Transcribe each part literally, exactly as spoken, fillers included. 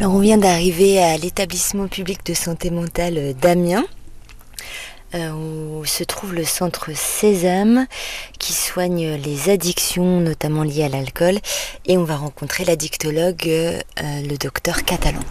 Alors on vient d'arriver à l'établissement public de santé mentale d'Amiens, euh, où se trouve le centre Sésame qui soigne les addictions, notamment liées à l'alcool, et on va rencontrer l'addictologue, euh, le docteur Catalan.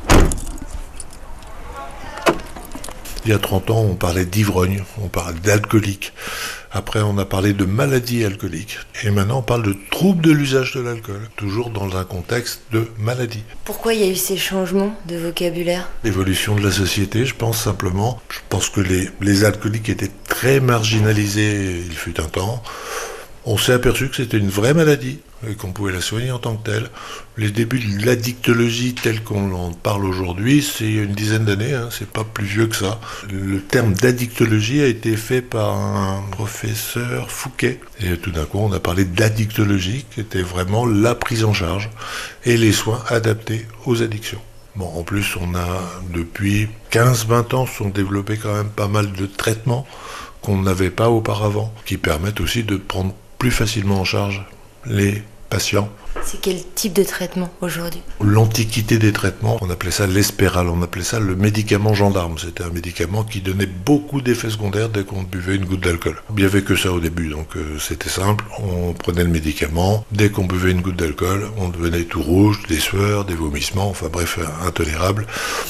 Il y a trente ans, on parlait d'ivrogne, on parlait d'alcoolique. Après, on a parlé de maladie alcoolique. Et maintenant, on parle de troubles de l'usage de l'alcool, toujours dans un contexte de maladie. Pourquoi il y a eu ces changements de vocabulaire ? L'évolution de la société, je pense simplement. Je pense que les, les alcooliques étaient très marginalisés, il fut un temps. On s'est aperçu que c'était une vraie maladie et qu'on pouvait la soigner en tant que telle. Les débuts de l'addictologie telle qu'on en parle aujourd'hui, c'est il y a une dizaine d'années, hein, c'est pas plus vieux que ça. Le terme d'addictologie a été fait par un professeur Fouquet. Et tout d'un coup, on a parlé d'addictologie, qui était vraiment la prise en charge et les soins adaptés aux addictions. Bon, en plus, on a, depuis quinze vingt ans, sont développés quand même pas mal de traitements qu'on n'avait pas auparavant, qui permettent aussi de prendre plus facilement en charge les patients. C'est quel type de traitement aujourd'hui ? L'antiquité des traitements, on appelait ça l'espéral, on appelait ça le médicament gendarme. C'était un médicament qui donnait beaucoup d'effets secondaires dès qu'on buvait une goutte d'alcool. Il n'y avait que ça au début, donc euh, c'était simple. On prenait le médicament, dès qu'on buvait une goutte d'alcool, on devenait tout rouge, des sueurs, des vomissements, enfin bref, intolérable.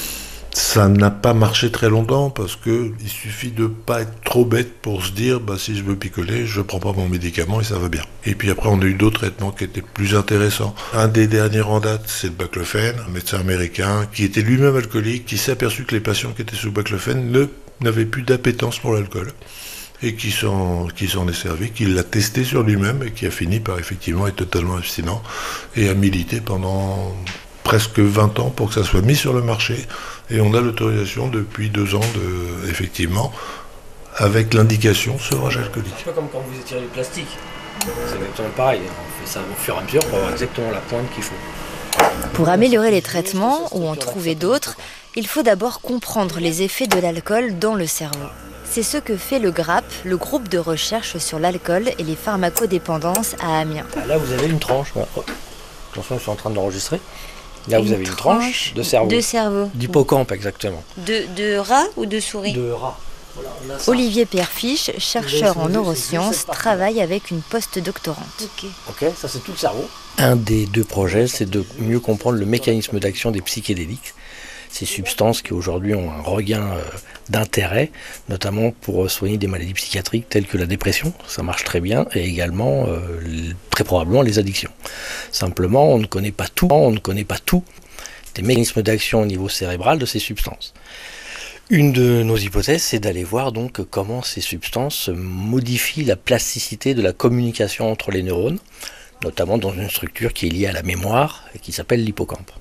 Ça n'a pas marché très longtemps parce que il suffit de pas être trop bête pour se dire bah si je veux picoler, je prends pas mon médicament et ça va bien. Et puis après on a eu d'autres traitements qui étaient plus intéressants. Un des derniers en date, c'est le baclofène, un médecin américain qui était lui-même alcoolique, qui s'est aperçu que les patients qui étaient sous baclofène ne n'avaient plus d'appétence pour l'alcool et qui s'en qui s'en est servi, qui l'a testé sur lui-même et qui a fini par effectivement être totalement abstinent et a milité pendant presque vingt ans pour que ça soit mis sur le marché. Et on a l'autorisation depuis deux ans, de, effectivement, avec l'indication sevrage alcoolique. C'est pas comme quand vous étirez du plastique. C'est exactement pareil. On fait ça au fur et à mesure pour avoir exactement la pointe qu'il faut. Pour améliorer les traitements ou en trouver d'autres, il faut d'abord comprendre les effets de l'alcool dans le cerveau. C'est ce que fait le GRAP, le groupe de recherche sur l'alcool et les pharmacodépendances à Amiens. Là, vous avez une tranche. Oh. Attention, je suis en train d'enregistrer. Là, une vous avez une tranche de cerveau. De cerveau. D'hippocampe, exactement. De, de rat ou de souris ? De rat. Voilà, Olivier Pierfiche, chercheur en neurosciences, travaille avec une post-doctorante. Okay. ok, ça c'est tout le cerveau. Un des deux projets, c'est de mieux comprendre le mécanisme d'action des psychédéliques. Ces substances qui aujourd'hui ont un regain euh, d'intérêt, notamment pour soigner des maladies psychiatriques telles que la dépression, ça marche très bien, et également euh, très probablement les addictions. Simplement, on ne connaît pas tout, on ne connaît pas tout des mécanismes d'action au niveau cérébral de ces substances. Une de nos hypothèses, c'est d'aller voir donc comment ces substances modifient la plasticité de la communication entre les neurones, notamment dans une structure qui est liée à la mémoire et qui s'appelle l'hippocampe.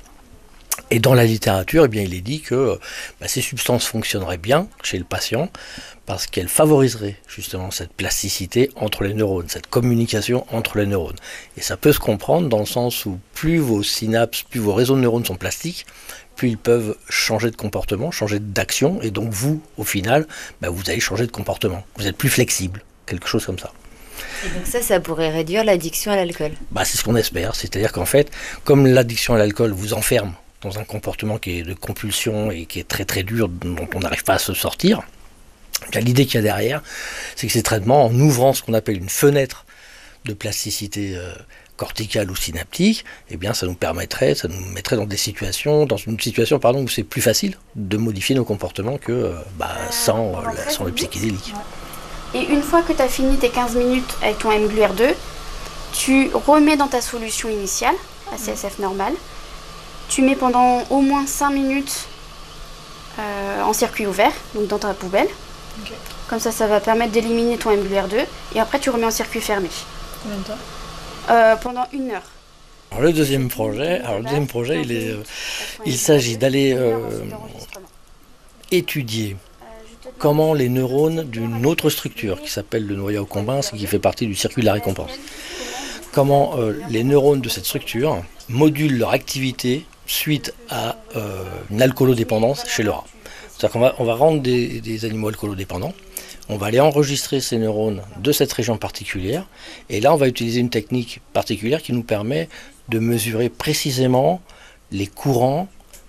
Et dans la littérature, eh bien, il est dit que bah, ces substances fonctionneraient bien chez le patient parce qu'elles favoriseraient justement cette plasticité entre les neurones, cette communication entre les neurones. Et ça peut se comprendre dans le sens où plus vos synapses, plus vos réseaux de neurones sont plastiques, plus ils peuvent changer de comportement, changer d'action, et donc vous, au final, bah, vous allez changer de comportement. Vous êtes plus flexible, quelque chose comme ça. Et donc ça, ça pourrait réduire l'addiction à l'alcool ? Bah, c'est ce qu'on espère, c'est-à-dire qu'en fait, comme l'addiction à l'alcool vous enferme dans un comportement qui est de compulsion et qui est très très dur, dont on n'arrive pas à se sortir, bien, l'idée qu'il y a derrière, c'est que ces traitements, en ouvrant ce qu'on appelle une fenêtre de plasticité euh, corticale ou synaptique, eh bien, ça nous permettrait, ça nous mettrait dans des situations, dans une situation pardon, où c'est plus facile de modifier nos comportements que euh, bah, sans, euh, la, sans le psychédélique. Et une fois que tu as fini tes quinze minutes avec ton M G L U R deux, tu remets dans ta solution initiale, A C S F normale. Tu mets pendant au moins cinq minutes euh, en circuit ouvert, donc dans ta poubelle. Okay. Comme ça, ça va permettre d'éliminer ton M G L U R deux. Et après, tu remets en circuit fermé. Combien de temps ? euh, Pendant une heure. Alors, le deuxième projet, alors, le deuxième projet il, est, euh, il s'agit d'aller euh, étudier comment les neurones d'une autre structure qui s'appelle le noyau cumbin, qui fait partie du circuit de la récompense, comment euh, les neurones de cette structure modulent leur activité suite à euh, une alcoolodépendance chez le rat. C'est-à-dire qu'on va, on va rendre des, des animaux alcoolodépendants, on va aller enregistrer ces neurones de cette région particulière, et là on va utiliser une technique particulière qui nous permet de mesurer précisément les courants qui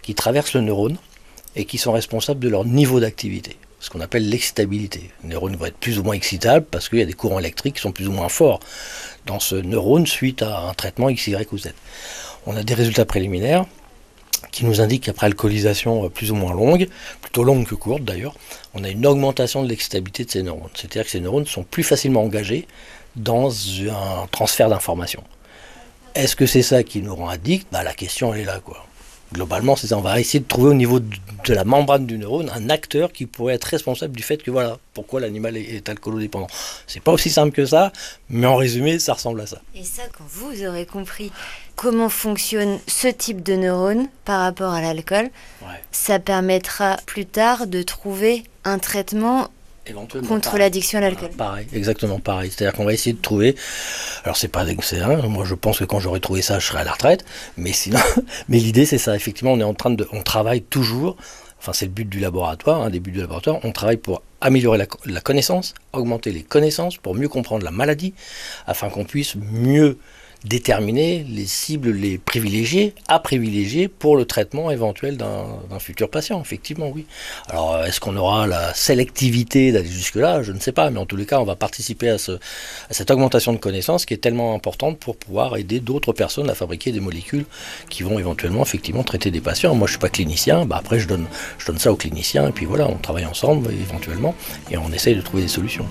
qui traversent le neurone et qui sont responsables de leur niveau d'activité, ce qu'on appelle l'excitabilité. Le neurone va être plus ou moins excitable parce qu'il y a des courants électriques qui sont plus ou moins forts dans ce neurone suite à un traitement X, Y ou Z. On a des résultats préliminaires qui nous indiquent qu'après alcoolisation plus ou moins longue, plutôt longue que courte d'ailleurs, on a une augmentation de l'excitabilité de ces neurones. C'est-à-dire que ces neurones sont plus facilement engagés dans un transfert d'informations. Est-ce que c'est ça qui nous rend addicts ? Bah, la question elle est là, quoi. Globalement, c'est ça. On va essayer de trouver au niveau de la membrane du neurone un acteur qui pourrait être responsable du fait que voilà, pourquoi l'animal est alcoolodépendant. C'est pas aussi simple que ça, mais en résumé, ça ressemble à ça. Et ça, quand vous aurez compris comment fonctionne ce type de neurone par rapport à l'alcool, ouais. ça permettra plus tard de trouver un traitement contre pareil. l'addiction à l'alcool. Voilà, pareil, exactement pareil. C'est-à-dire qu'on va essayer de trouver. Alors c'est pas c'est hein, moi je pense que quand j'aurai trouvé ça, je serai à la retraite. Mais sinon, mais l'idée c'est ça. Effectivement, on est en train de, on travaille toujours. Enfin, c'est le but du laboratoire, un des buts du laboratoire. On travaille pour améliorer la, la connaissance, augmenter les connaissances, pour mieux comprendre la maladie, afin qu'on puisse mieux déterminer les cibles, les privilégiés, à privilégier pour le traitement éventuel d'un, d'un futur patient, effectivement, oui. Alors, est-ce qu'on aura la sélectivité d'aller jusque-là ? Je ne sais pas, mais en tous les cas, on va participer à, ce, à cette augmentation de connaissances qui est tellement importante pour pouvoir aider d'autres personnes à fabriquer des molécules qui vont éventuellement, effectivement, traiter des patients. Moi, je ne suis pas clinicien, bah après, je donne, je donne ça aux cliniciens, et puis voilà, on travaille ensemble, éventuellement, et on essaye de trouver des solutions.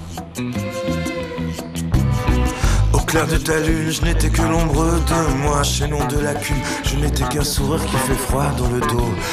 Au clair de ta lune, je n'étais que l'ombre de moi, chaînon de lacune, je n'étais qu'un sourire qui fait froid dans le dos.